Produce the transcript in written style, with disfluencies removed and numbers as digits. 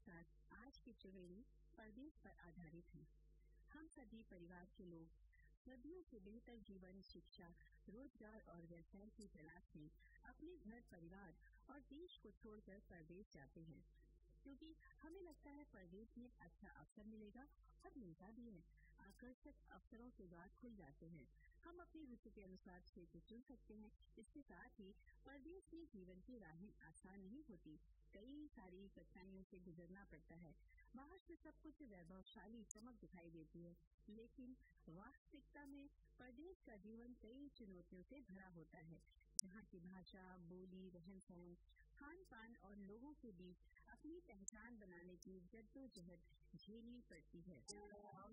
नमस्कार। आज की चुनौती परदेश पर आधारित है। हम सभी परिवार के लोग सदियों से बेहतर जीवन, शिक्षा, रोजगार और व्यवसाय की तलाश में अपने घर परिवार और देश को छोड़कर परदेश जाते हैं, क्योंकि हमें लगता है परदेश में अच्छा अवसर मिलेगा और मिलता भी है। आकर्षक अवसरों के द्वार खुल जाते हैं। हम अपनी रुचि के अनुसार क्षेत्र चुन सकते हैं। इसके साथ ही परदेश में जीवन की राहें आसान नहीं होती। कई सारी कठिनाइयों से गुजरना पड़ता है। बाहर से सब कुछ वैभवशाली चमक दिखाई देती है, लेकिन वास्तविकता में परदेश का जीवन कई चुनौतियों से भरा होता है। यहाँ की भाषा, बोली, रहन-सहन, खान-पान और लोगों के बीच अपनी पहचान बनाने की जद्दोजहद झेलनी पड़ती है।